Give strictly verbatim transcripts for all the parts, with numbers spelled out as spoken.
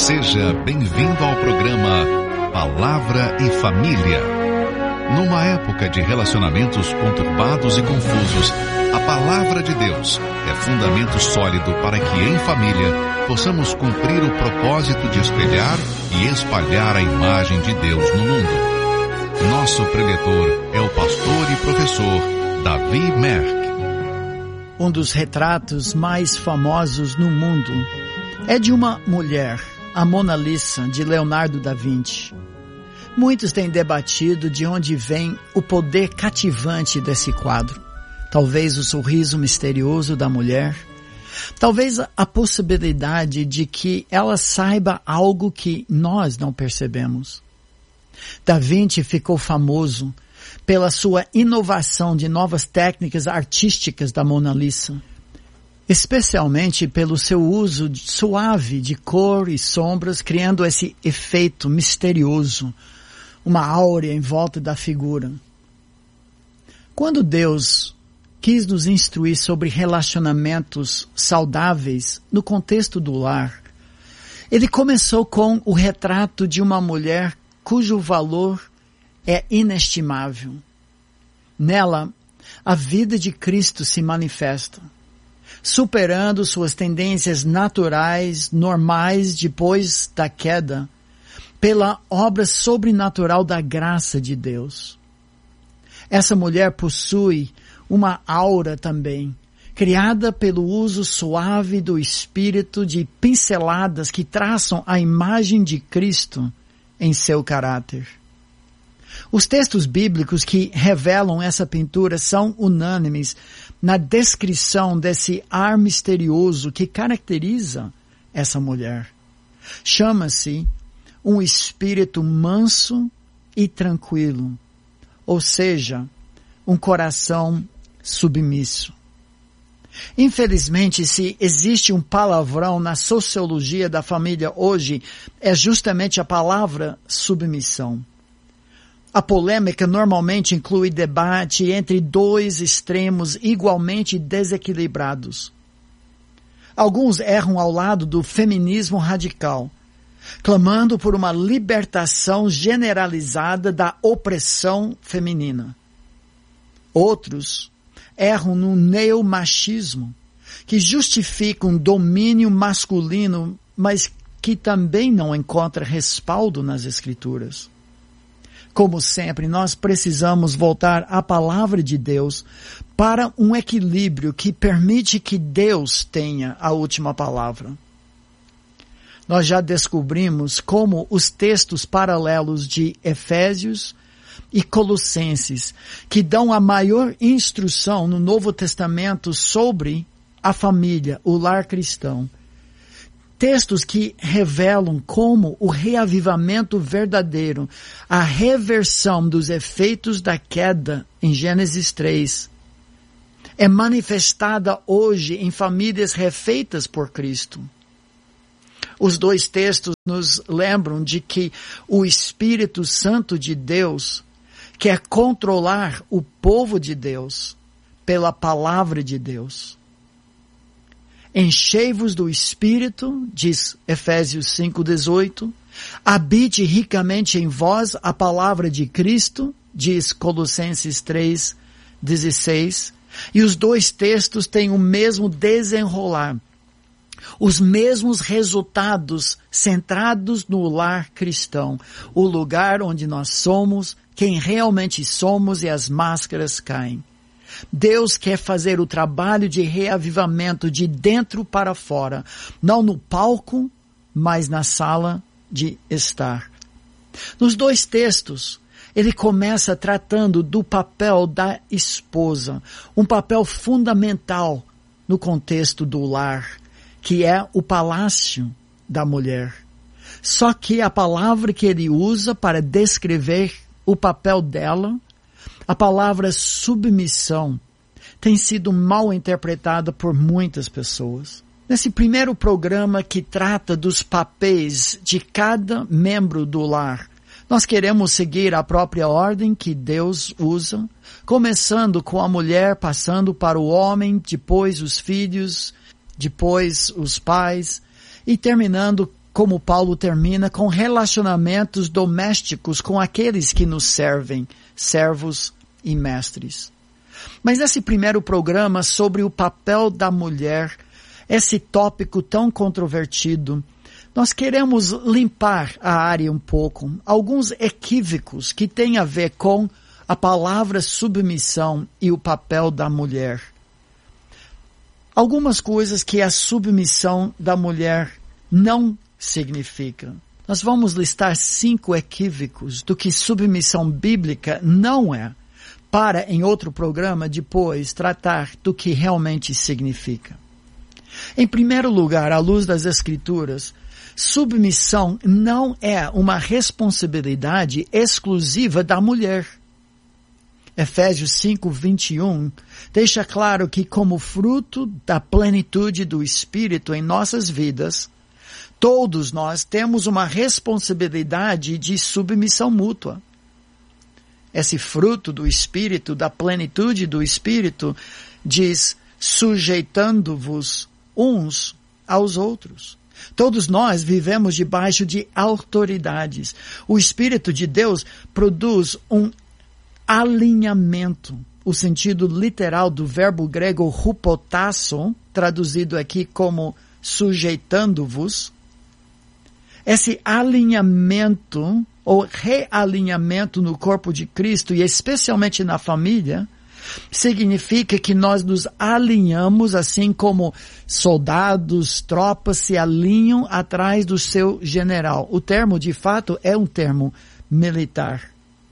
Seja bem-vindo ao programa Palavra e Família. Numa época de relacionamentos conturbados e confusos, a Palavra de Deus é fundamento sólido para que, em família, possamos cumprir o propósito de espelhar e espalhar a imagem de Deus no mundo. Nosso preletor é o pastor e professor Davi Merck. Um dos retratos mais famosos no mundo é de uma mulher, a Mona Lisa, de Leonardo da Vinci. Muitos têm debatido de onde vem o poder cativante desse quadro. Talvez o sorriso misterioso da mulher. Talvez a possibilidade de que ela saiba algo que nós não percebemos. Da Vinci ficou famoso pela sua inovação de novas técnicas artísticas da Mona Lisa, especialmente pelo seu uso suave de cor e sombras, criando esse efeito misterioso, uma áurea em volta da figura. Quando Deus quis nos instruir sobre relacionamentos saudáveis no contexto do lar, Ele começou com o retrato de uma mulher cujo valor é inestimável. Nela, a vida de Cristo se manifesta, superando suas tendências naturais, normais depois da queda, pela obra sobrenatural da graça de Deus. Essa mulher possui uma aura também, criada pelo uso suave do Espírito de pinceladas que traçam a imagem de Cristo em seu caráter. Os textos bíblicos que revelam essa pintura são unânimes na descrição desse ar misterioso que caracteriza essa mulher. Chama-se um espírito manso e tranquilo, ou seja, um coração submisso. Infelizmente, se existe um palavrão na sociologia da família hoje, é justamente a palavra submissão. A polêmica normalmente inclui debate entre dois extremos igualmente desequilibrados. Alguns erram ao lado do feminismo radical, clamando por uma libertação generalizada da opressão feminina. Outros erram no neomachismo, que justifica um domínio masculino, mas que também não encontra respaldo nas Escrituras. Como sempre, nós precisamos voltar à palavra de Deus para um equilíbrio que permite que Deus tenha a última palavra. Nós já descobrimos como os textos paralelos de Efésios e Colossenses, que dão a maior instrução no Novo Testamento sobre a família, o lar cristão, textos que revelam como o reavivamento verdadeiro, a reversão dos efeitos da queda em Gênesis três, é manifestada hoje em famílias refeitas por Cristo. Os dois textos nos lembram de que o Espírito Santo de Deus quer controlar o povo de Deus pela palavra de Deus. Enchei-vos do Espírito, diz Efésios cinco, dezoito. Habite ricamente em vós a palavra de Cristo, diz Colossenses três, dezesseis. E os dois textos têm o mesmo desenrolar, os mesmos resultados centrados no lar cristão, o lugar onde nós somos, quem realmente somos e as máscaras caem. Deus quer fazer o trabalho de reavivamento de dentro para fora, não no palco, mas na sala de estar. Nos dois textos, ele começa tratando do papel da esposa, um papel fundamental no contexto do lar, que é o palácio da mulher. Só que a palavra que ele usa para descrever o papel dela, a palavra submissão, tem sido mal interpretada por muitas pessoas. Nesse primeiro programa que trata dos papéis de cada membro do lar, nós queremos seguir a própria ordem que Deus usa, começando com a mulher, passando para o homem, depois os filhos, depois os pais, e terminando como Paulo termina, com relacionamentos domésticos com aqueles que nos servem, servos e mestres. Mas nesse primeiro programa sobre o papel da mulher, esse tópico tão controvertido, nós queremos limpar a área um pouco, alguns equívocos que têm a ver com a palavra submissão e o papel da mulher. Algumas coisas que a submissão da mulher não significa. Nós vamos listar cinco equívocos do que submissão bíblica não é, para, em outro programa, depois tratar do que realmente significa. Em primeiro lugar, à luz das Escrituras, submissão não é uma responsabilidade exclusiva da mulher. Efésios cinco, vinte e um deixa claro que, como fruto da plenitude do Espírito em nossas vidas, todos nós temos uma responsabilidade de submissão mútua. Esse fruto do Espírito, da plenitude do Espírito, diz, sujeitando-vos uns aos outros. Todos nós vivemos debaixo de autoridades. O Espírito de Deus produz um alinhamento. O sentido literal do verbo grego hupotasso, traduzido aqui como sujeitando-vos. Esse alinhamento ou realinhamento no corpo de Cristo e especialmente na família, significa que nós nos alinhamos assim como soldados, tropas se alinham atrás do seu general. O termo, de fato, é um termo militar.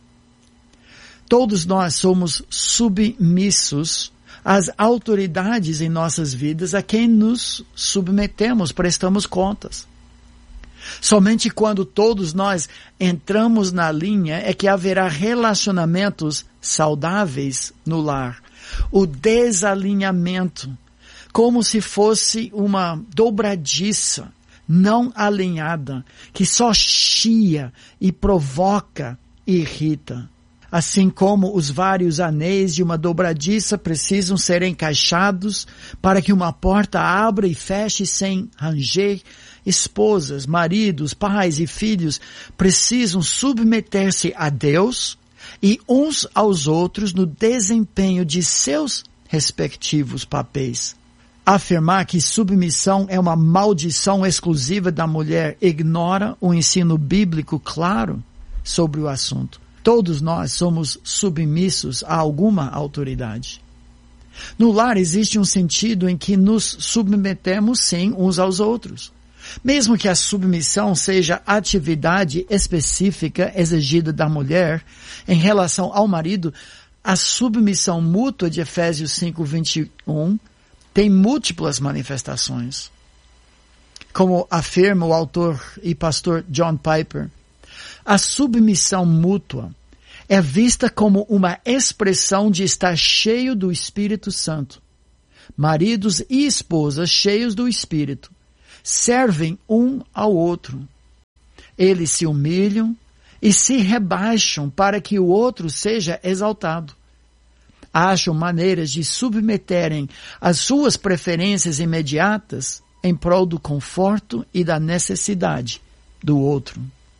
Todos nós somos submissos às autoridades em nossas vidas a quem nos submetemos, prestamos contas. Somente quando todos nós entramos na linha é que haverá relacionamentos saudáveis no lar. O desalinhamento, como se fosse uma dobradiça não alinhada, que só chia e provoca e irrita. Assim como os vários anéis de uma dobradiça precisam ser encaixados para que uma porta abra e feche sem ranger, esposas, maridos, pais e filhos precisam submeter-se a Deus e uns aos outros no desempenho de seus respectivos papéis. Afirmar que submissão é uma maldição exclusiva da mulher ignora o ensino bíblico claro sobre o assunto. Todos nós somos submissos a alguma autoridade. No lar existe um sentido em que nos submetemos sim uns aos outros. Mesmo que a submissão seja atividade específica exigida da mulher em relação ao marido, a submissão mútua de Efésios cinco, vinte e um tem múltiplas manifestações. Como afirma o autor e pastor John Piper, a submissão mútua é vista como uma expressão de estar cheio do Espírito Santo. Maridos e esposas cheios do Espírito servem um ao outro. Eles se humilham e se rebaixam para que o outro seja exaltado. Acham maneiras de submeterem as suas preferências imediatas em prol do conforto e da necessidade do outro.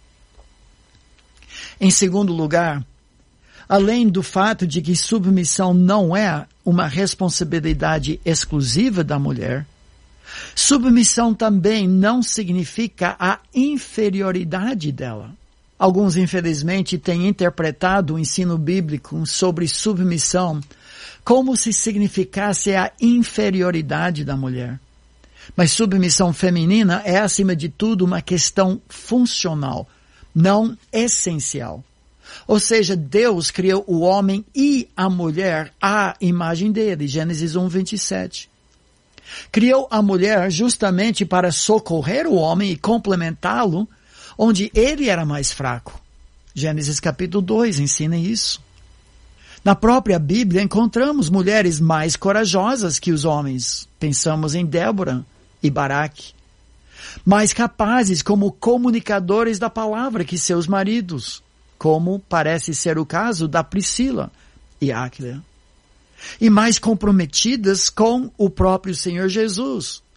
Em segundo lugar, além do fato de que submissão não é uma responsabilidade exclusiva da mulher, submissão também não significa a inferioridade dela. Alguns, infelizmente, têm interpretado o ensino bíblico sobre submissão como se significasse a inferioridade da mulher. Mas submissão feminina é, acima de tudo, uma questão funcional, não essencial. Ou seja, Deus criou o homem e a mulher à imagem dele, Gênesis um, vinte e sete. Criou a mulher justamente para socorrer o homem e complementá-lo onde ele era mais fraco. Gênesis capítulo dois ensina isso. Na própria Bíblia encontramos mulheres mais corajosas que os homens. Pensamos em Débora e Baraque. Mais capazes como comunicadores da palavra que seus maridos, como parece ser o caso da Priscila e Áquila. E mais comprometidas com o próprio Senhor Jesus,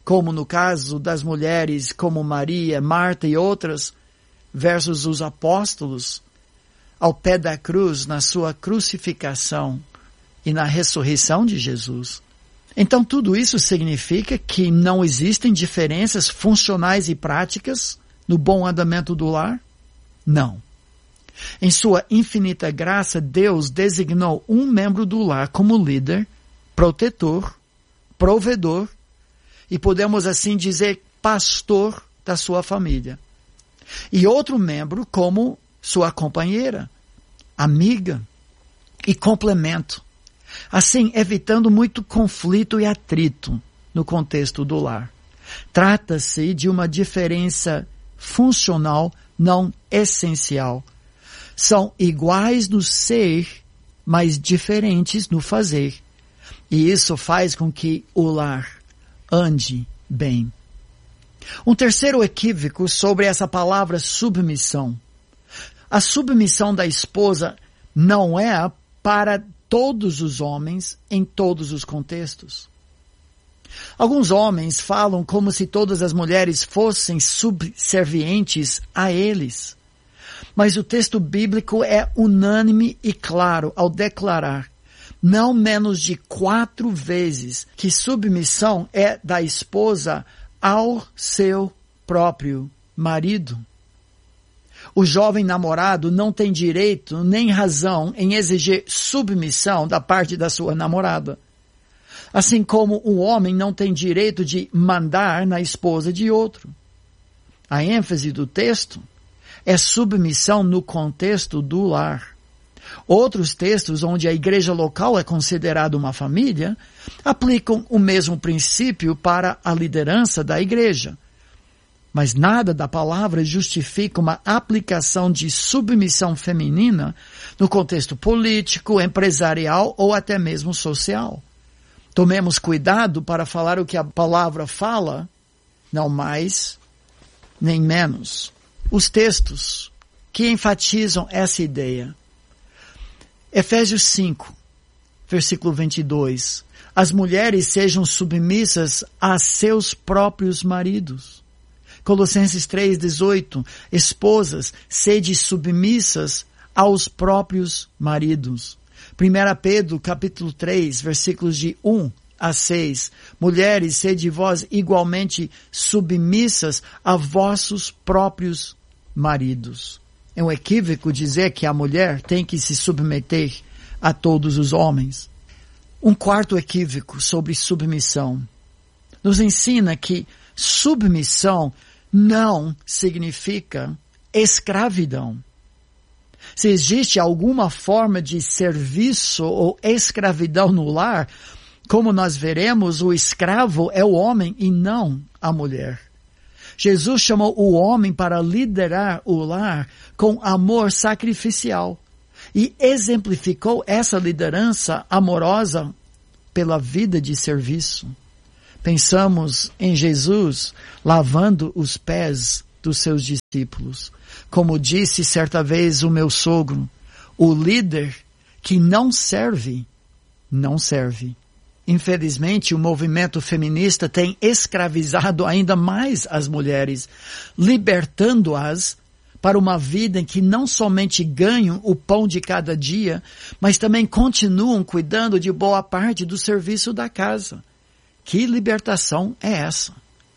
como no caso das mulheres como Maria, Marta e outras, versus os apóstolos, ao pé da cruz, na sua crucificação e na ressurreição de Jesus. Então tudo isso significa que não existem diferenças funcionais e práticas no bom andamento do lar? Não. Em sua infinita graça, Deus designou um membro do lar como líder, protetor, provedor e podemos assim dizer pastor da sua família. E outro membro como sua companheira, amiga e complemento, assim evitando muito conflito e atrito no contexto do lar. Trata-se de uma diferença funcional, não essencial. São iguais no ser, mas diferentes no fazer. E isso faz com que o lar ande bem. Um terceiro equívoco sobre essa palavra submissão. A submissão da esposa não é para todos os homens em todos os contextos. Alguns homens falam como se todas as mulheres fossem subservientes a eles. Mas o texto bíblico é unânime e claro ao declarar, não menos de quatro vezes, que submissão é da esposa ao seu próprio marido. O jovem namorado não tem direito nem razão em exigir submissão da parte da sua namorada. Assim como o homem não tem direito de mandar na esposa de outro. A ênfase do texto é submissão no contexto do lar. Outros textos onde a igreja local é considerada uma família aplicam o mesmo princípio para a liderança da igreja. Mas nada da palavra justifica uma aplicação de submissão feminina no contexto político, empresarial ou até mesmo social. Tomemos cuidado para falar o que a palavra fala, não mais nem menos. Os textos que enfatizam essa ideia. Efésios cinco, versículo vinte e dois. As mulheres sejam submissas a seus próprios maridos. Colossenses três, dezoito. Esposas, sede submissas aos próprios maridos. primeira Pedro, capítulo três, versículos de um a seis. Mulheres, sede vós igualmente submissas a vossos próprios maridos. É um equívoco dizer que a mulher tem que se submeter a todos os homens. Um quarto equívoco sobre submissão nos ensina que submissão não significa escravidão. Se existe alguma forma de serviço ou escravidão no lar, como nós veremos, o escravo é o homem e não a mulher. Jesus chamou o homem para liderar o lar com amor sacrificial e exemplificou essa liderança amorosa pela vida de serviço. Pensamos em Jesus lavando os pés dos seus discípulos. Como disse certa vez o meu sogro, o líder que não serve, não serve. Infelizmente, o movimento feminista tem escravizado ainda mais as mulheres, libertando-as para uma vida em que não somente ganham o pão de cada dia, mas também continuam cuidando de boa parte do serviço da casa. Que libertação é essa?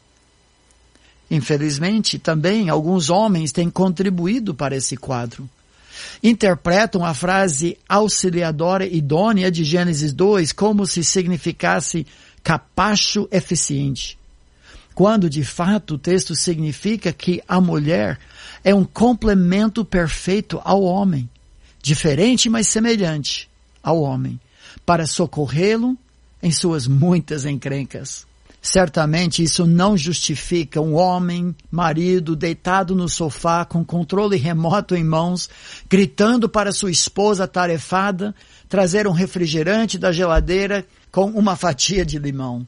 Infelizmente, também alguns homens têm contribuído para esse quadro. Interpretam a frase auxiliadora idônea de Gênesis dois como se significasse capacho eficiente, quando de fato o texto significa que a mulher é um complemento perfeito ao homem, diferente mas semelhante ao homem, para socorrê-lo em suas muitas encrencas. Certamente isso não justifica um homem, marido, deitado no sofá com controle remoto em mãos, gritando para sua esposa atarefada, trazer um refrigerante da geladeira com uma fatia de limão.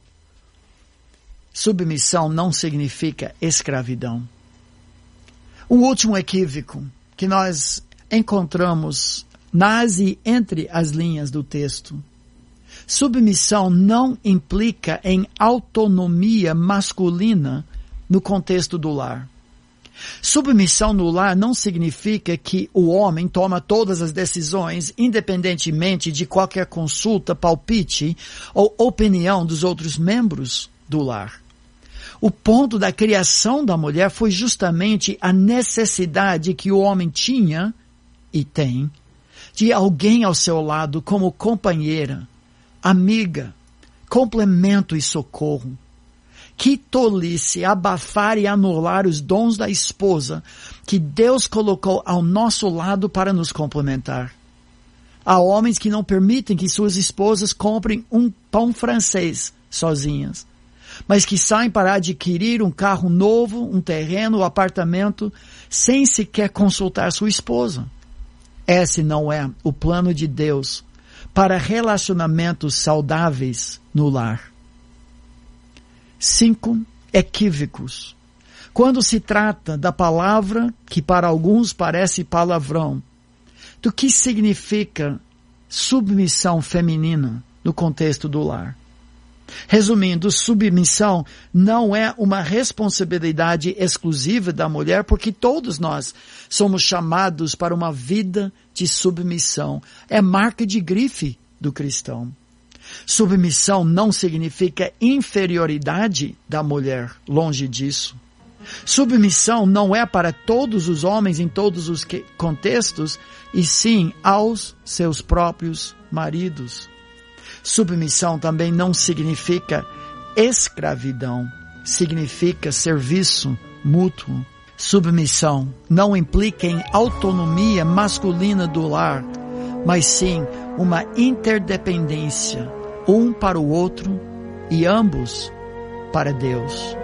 Submissão não significa escravidão. Um último equívoco que nós encontramos nas e entre as linhas do texto. Submissão não implica em autonomia masculina no contexto do lar. Submissão no lar não significa que o homem toma todas as decisões independentemente de qualquer consulta, palpite ou opinião dos outros membros do lar. O ponto da criação da mulher foi justamente a necessidade que o homem tinha e tem de alguém ao seu lado como companheira, amiga, complemento e socorro. Que tolice abafar e anular os dons da esposa que Deus colocou ao nosso lado para nos complementar. Há homens que não permitem que suas esposas comprem um pão francês sozinhas, mas que saem para adquirir um carro novo, um terreno, um apartamento, sem sequer consultar sua esposa. Esse não é o plano de Deus para relacionamentos saudáveis no lar. Cinco, equívocos. Quando se trata da palavra, que para alguns parece palavrão, do que significa submissão feminina no contexto do lar? Resumindo, submissão não é uma responsabilidade exclusiva da mulher, porque todos nós somos chamados para uma vida de submissão. É marca de grife do cristão. Submissão não significa inferioridade da mulher, longe disso. Submissão não é para todos os homens em todos os contextos, e sim aos seus próprios maridos. Submissão também não significa escravidão, significa serviço mútuo. Submissão não implica em autonomia masculina do lar, mas sim uma interdependência, um para o outro e ambos para Deus.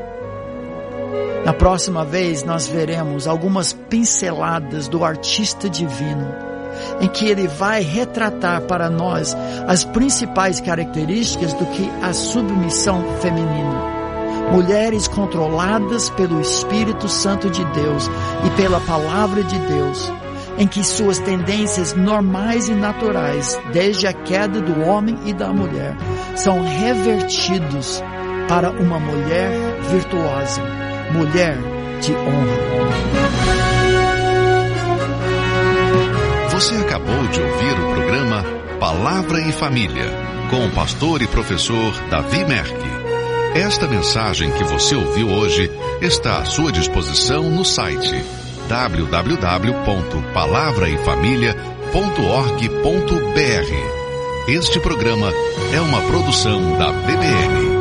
Na próxima vez nós veremos algumas pinceladas do artista divino, em que ele vai retratar para nós as principais características do que a submissão feminina. Mulheres controladas pelo Espírito Santo de Deus e pela Palavra de Deus, em que suas tendências normais e naturais, desde a queda do homem e da mulher, são revertidos para uma mulher virtuosa, mulher de honra. Você acabou de ouvir o programa Palavra e Família, com o pastor e professor Davi Merck. Esta mensagem que você ouviu hoje está à sua disposição no site w w w ponto palavra e família ponto org ponto b r. Este programa é uma produção da B B M.